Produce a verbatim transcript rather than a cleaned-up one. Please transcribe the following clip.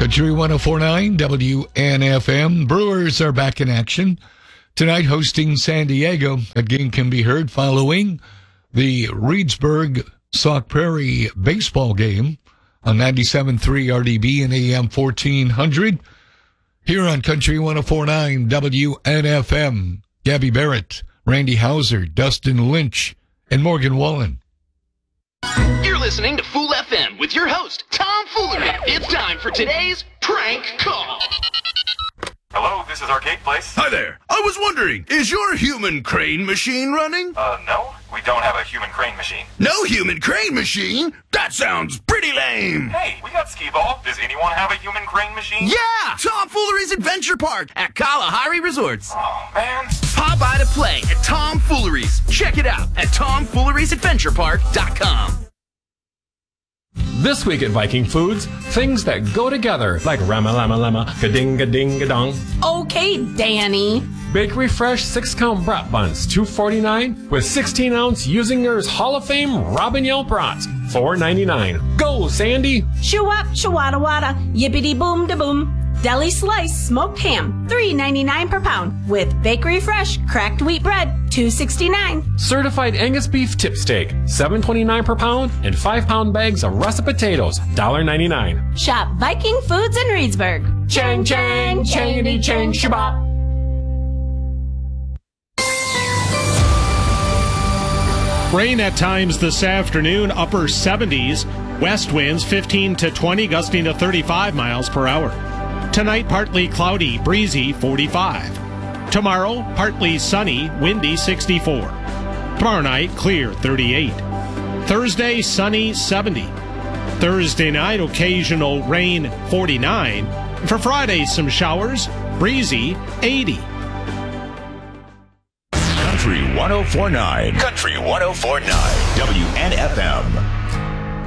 Country one oh four point nine W N F M. Brewers are back in action tonight, hosting San Diego. That game can be heard following the Reedsburg Sauk Prairie baseball game on ninety-seven point three R D B and A M fourteen hundred. Here on Country one oh four point nine W N F M, Gabby Barrett, Randy Hauser, Dustin Lynch, and Morgan Wallen. You're listening to Fool F M with your host, Tom Foolery. It's time for today's prank call. Hello, this is Arcade Place. Hi there. I was wondering, is your human crane machine running? Uh, no, we don't have a human crane machine. No human crane machine? That sounds pretty lame. Hey, we got skee-ball. Does anyone have a human crane machine? Yeah! Tom Foolery's Adventure Park at Kalahari Resorts. Oh, man. Pop by to play at Tom Foolery's. Check it out at tom fooleries adventure park dot com. This week at Viking Foods, things that go together, like rama lama lama, ka-ding ding dong. Okay, Danny. Bakery Fresh six-count brat buns, two forty-nine, with sixteen ounce Usingers Hall of Fame Robin Yell brats, four ninety-nine. Go, Sandy! Shoo up, shawada wada, yippity boom da boom. Deli slice smoked ham, three ninety-nine per pound, with Bakery Fresh cracked wheat bread, two sixty-nine. Certified Angus beef tip steak, seven twenty-nine per pound, and five pound bags of russet potatoes, one ninety-nine. Shop Viking Foods in Reedsburg. Chang chang, changity chang shabbat. Rain at times this afternoon, upper seventies. West winds fifteen to twenty, gusting to thirty-five miles per hour. Tonight, partly cloudy, breezy, forty-five. Tomorrow, partly sunny, windy, sixty-four. Tomorrow night, clear, thirty-eight. Thursday, sunny, seventy. Thursday night, occasional rain, forty-nine. For Friday, some showers, breezy, eighty. Country one oh four point nine. Country one oh four point nine. W N F M.